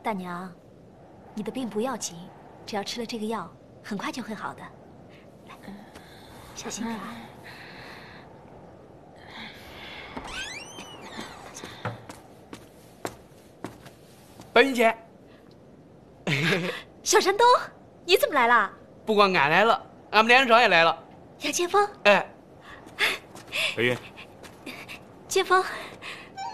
大娘，你的病不要紧，只要吃了这个药，很快就会好的。来，小心点啊。 白云姐， 小山东，你怎么来了？ 不光俺来了，俺们连长也来了。 杨剑锋， 哎， 白云， 剑锋，